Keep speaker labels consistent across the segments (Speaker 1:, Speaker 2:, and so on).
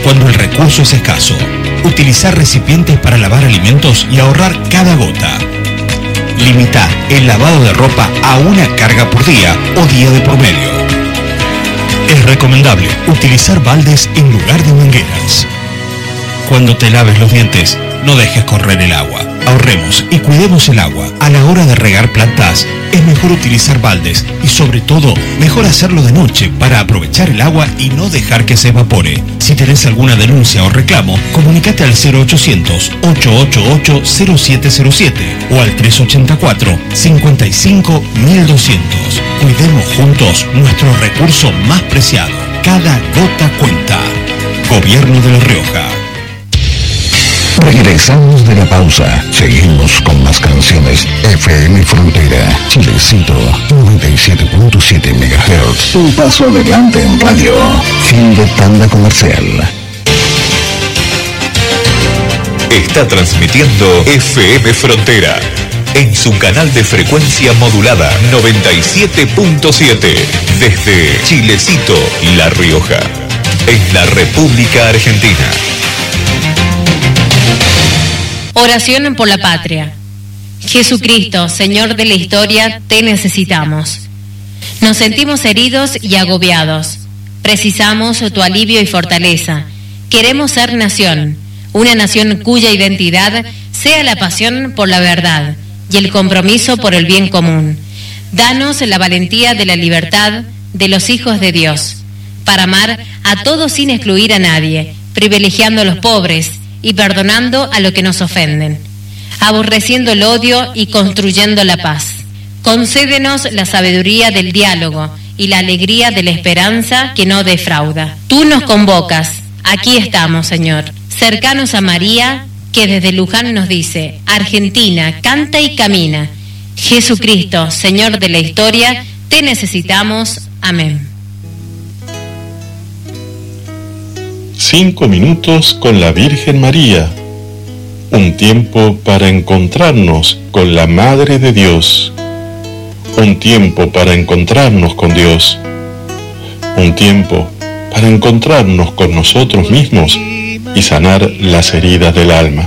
Speaker 1: cuando el recurso es escaso. Utilizar recipientes para lavar alimentos y ahorrar cada gota. Limita el lavado de ropa a una carga por día o día de promedio. Es recomendable utilizar baldes en lugar de mangueras. Cuando te laves los dientes, no dejes correr el agua. Ahorremos y cuidemos el agua. A la hora de regar plantas, es mejor utilizar baldes y sobre todo, mejor hacerlo de noche para aprovechar el agua y no dejar que se evapore. Si tenés alguna denuncia o reclamo, comunícate al 0800-888-0707 o al 384-55-1200. Cuidemos juntos nuestro recurso más preciado. Cada gota cuenta. Gobierno de La Rioja.
Speaker 2: Regresamos de la pausa. Seguimos con más canciones. FM Frontera, Chilecito, 97.7 MHz. Un paso adelante en radio. Fin de tanda comercial.
Speaker 3: Está transmitiendo FM Frontera en su canal de frecuencia modulada 97.7 desde Chilecito, La Rioja, en la República Argentina.
Speaker 4: Oración por la patria. Jesucristo, Señor de la historia, te necesitamos. Nos sentimos heridos y agobiados. Precisamos tu alivio y fortaleza. Queremos ser nación, una nación cuya identidad sea la pasión por la verdad y el compromiso por el bien común. Danos la valentía de la libertad de los hijos de Dios, para amar a todos sin excluir a nadie, privilegiando a los pobres y perdonando a los que nos ofenden, aborreciendo el odio y construyendo la paz. Concédenos la sabiduría del diálogo y la alegría de la esperanza que no defrauda. Tú nos convocas, aquí estamos, Señor, cercanos a María, que desde Luján nos dice: Argentina, canta y camina. Jesucristo, Señor de la historia, te necesitamos. Amén.
Speaker 5: 5 minutos con la Virgen María. Un tiempo para encontrarnos con la Madre de Dios. Un tiempo para encontrarnos con Dios. Un tiempo para encontrarnos con nosotros mismos y sanar las heridas del alma.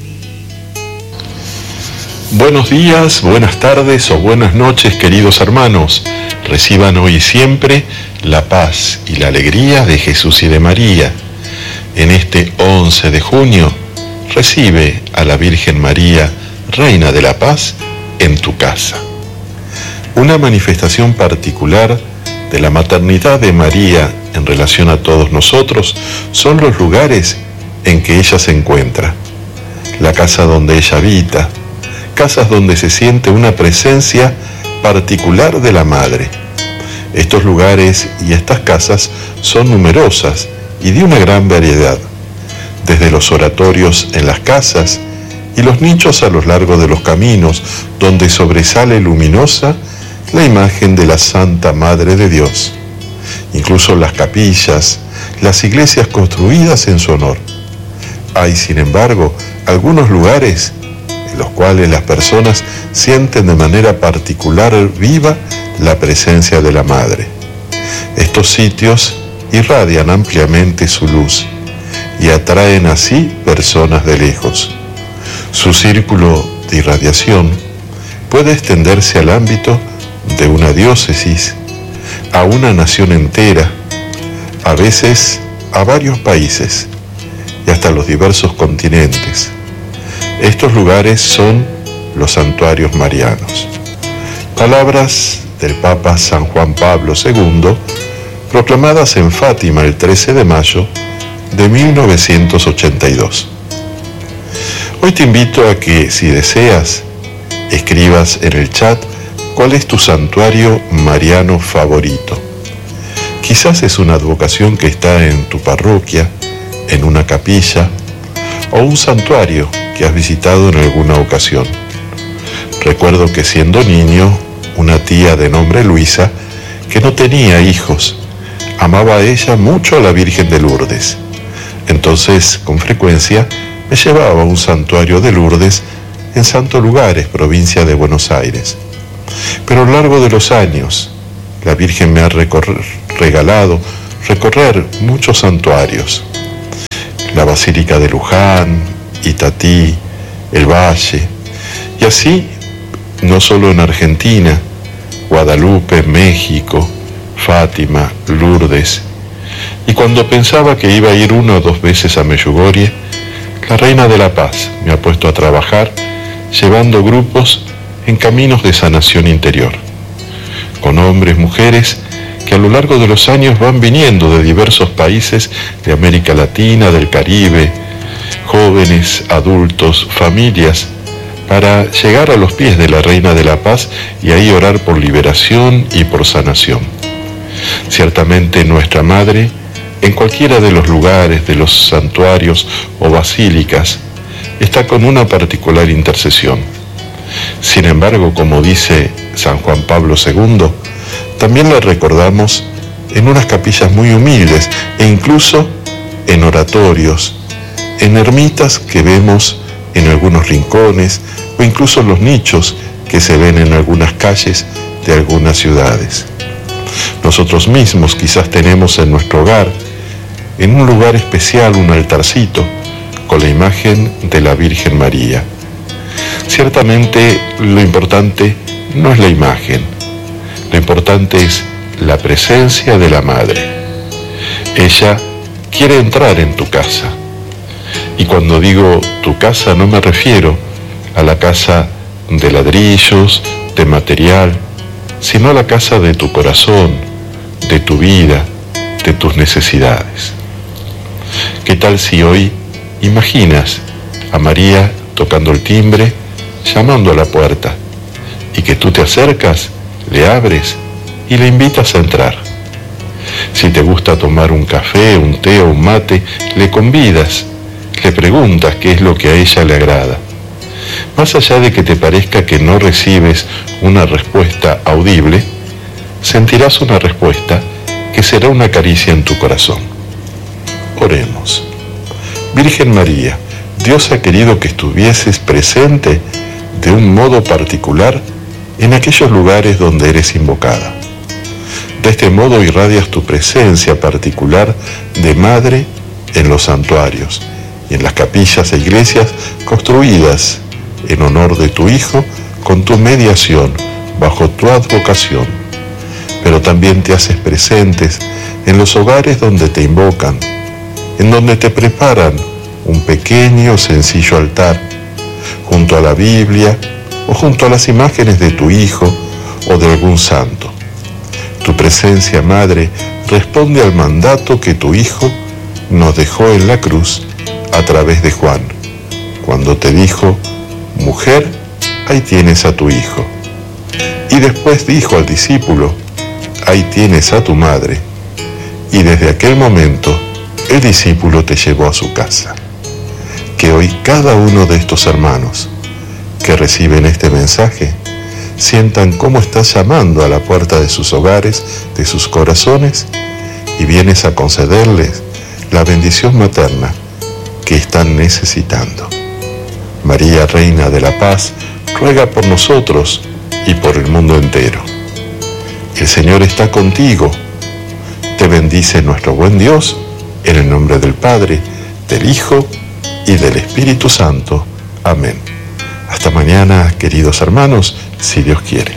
Speaker 5: Buenos días, buenas tardes o buenas noches, queridos hermanos. Reciban hoy y siempre la paz y la alegría de Jesús y de María. En este 11 de junio, recibe a la Virgen María, Reina de la Paz, en tu casa. Una manifestación particular de la maternidad de María en relación a todos nosotros son los lugares en que ella se encuentra. La casa donde ella habita, casas donde se siente una presencia particular de la Madre. Estos lugares y estas casas son numerosas y de una gran variedad, desde los oratorios en las casas y los nichos a lo largo de los caminos, donde sobresale luminosa la imagen de la Santa Madre de Dios, incluso las capillas, las iglesias construidas en su honor. Hay, sin embargo, algunos lugares en los cuales las personas sienten de manera particular viva la presencia de la Madre. Estos sitios irradian ampliamente su luz y atraen así personas de lejos. Su círculo de irradiación puede extenderse al ámbito de una diócesis, a una nación entera, a veces a varios países y hasta los diversos continentes. Estos lugares son los santuarios marianos. Palabras del Papa San Juan Pablo II, proclamadas en Fátima el 13 de mayo de 1982. Hoy te invito a que, si deseas, escribas en el chat cuál es tu santuario mariano favorito. Quizás es una advocación que está en tu parroquia, en una capilla, o un santuario que has visitado en alguna ocasión. Recuerdo que siendo niño, una tía de nombre Luisa, que no tenía hijos, amaba a ella mucho a la Virgen de Lourdes. Entonces, con frecuencia, me llevaba a un santuario de Lourdes en Santo Lugares, provincia de Buenos Aires. Pero a lo largo de los años, la Virgen me ha regalado recorrer muchos santuarios. la Basílica de Luján, Itatí, el Valle, y así no solo en Argentina, Guadalupe, México, Fátima, Lourdes. Y cuando pensaba que iba a ir 1 o 2 veces a Medjugorje, la Reina de la Paz me ha puesto a trabajar llevando grupos en caminos de sanación interior, con hombres, mujeres que a lo largo de los años van viniendo de diversos países de América Latina, del Caribe, jóvenes, adultos, familias, para llegar a los pies de la Reina de la Paz y ahí orar por liberación y por sanación. Ciertamente nuestra Madre, en cualquiera de los lugares, de los santuarios o basílicas, está con una particular intercesión. Sin embargo, como dice San Juan Pablo II, también la recordamos en unas capillas muy humildes e incluso en oratorios, en ermitas que vemos en algunos rincones o incluso en los nichos que se ven en algunas calles de algunas ciudades. Nosotros mismos quizás tenemos en nuestro hogar, en un lugar especial, un altarcito con la imagen de la Virgen María. Ciertamente lo importante no es la imagen, lo importante es la presencia de la Madre. Ella quiere entrar en tu casa. Y cuando digo tu casa no me refiero a la casa de ladrillos, de material, sino a la casa de tu corazón, de tu vida, de tus necesidades. ¿Qué tal si hoy imaginas a María tocando el timbre, llamando a la puerta, y que tú te acercas, le abres y le invitas a entrar? Si te gusta tomar un café, un té o un mate, le convidas, le preguntas qué es lo que a ella le agrada. Más allá de que te parezca que no recibes una respuesta audible, sentirás una respuesta que será una caricia en tu corazón. Oremos. Virgen María, Dios ha querido que estuvieses presente de un modo particular en aquellos lugares donde eres invocada. De este modo irradias tu presencia particular de Madre en los santuarios y en las capillas e iglesias construidas en honor de tu Hijo con tu mediación, bajo tu advocación. Pero también te haces presentes en los hogares donde te invocan, en donde te preparan un pequeño, sencillo altar, junto a la Biblia o junto a las imágenes de tu Hijo o de algún santo. Tu presencia, Madre, responde al mandato que tu Hijo nos dejó en la cruz a través de Juan, cuando te dijo: mujer, ahí tienes a tu Hijo. Y después dijo al discípulo: ahí tienes a tu madre. Y desde aquel momento, el discípulo te llevó a su casa. Que hoy cada uno de estos hermanos que reciben este mensaje sientan cómo estás llamando a la puerta de sus hogares, de sus corazones, y vienes a concederles la bendición materna que están necesitando. María, Reina de la Paz, ruega por nosotros y por el mundo entero. El Señor está contigo. Te bendice nuestro buen Dios, en el nombre del Padre, del Hijo y del Espíritu Santo. Amén. Hasta mañana, queridos hermanos, si Dios quiere.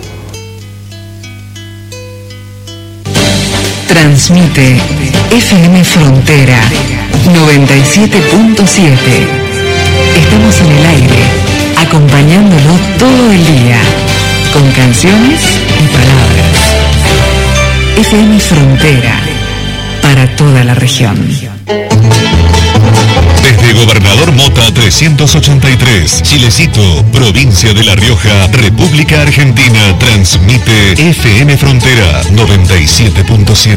Speaker 6: Transmite FM Frontera 97.7. Estamos en el aire, acompañándolo todo el día, con canciones y palabras. FM Frontera, para toda la región.
Speaker 3: Desde Gobernador Mota 383, Chilecito, provincia de La Rioja, República Argentina, transmite FM Frontera 97.7.